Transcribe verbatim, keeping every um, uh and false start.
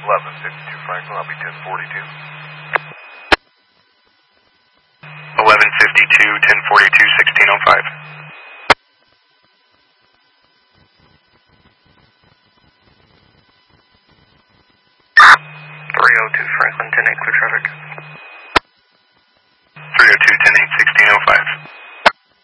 eleven fifty-two Franklin, I'll be ten forty-two. eleven fifty-two, ten forty-two, sixteen oh five. three oh two Franklin, ten eight, clear traffic. three oh two, ten eight, sixteen oh five.